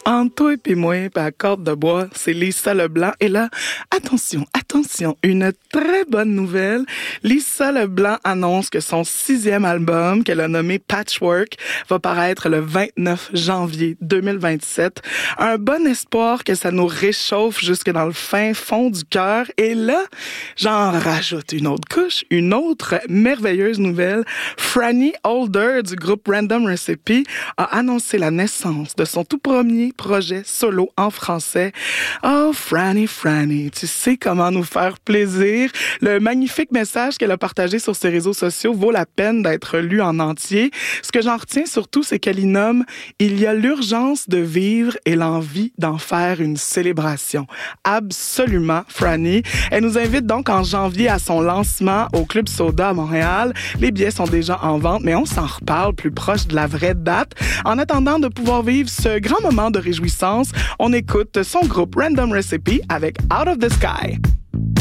Entre toi et moi, à corde de bois, c'est Lisa Leblanc. Et là, attention, une très bonne nouvelle. Lisa Leblanc annonce que son 6e album, qu'elle a nommé Patchwork, va paraître le 29 janvier 2027. Un bon espoir que ça nous réchauffe jusque dans le fin fond du cœur. Et là, j'en rajoute une autre couche, une autre merveilleuse nouvelle. Franny Holder du groupe Random Recipe a annoncé la naissance de son tout premier projet solo en français. Oh, Franny, tu sais comment nous faire plaisir. Le magnifique message qu'elle a partagé sur ses réseaux sociaux vaut la peine d'être lu en entier. Ce que j'en retiens surtout, c'est qu'elle y nomme « Il y a l'urgence de vivre et l'envie d'en faire une célébration ». Absolument, Franny. Elle nous invite donc en janvier à son lancement au Club Soda à Montréal. Les billets sont déjà en vente, mais on s'en reparle plus proche de la vraie date. En attendant de pouvoir vivre ce grand moment de réjouissance, on écoute son groupe Random Recipe avec Out of the Sky.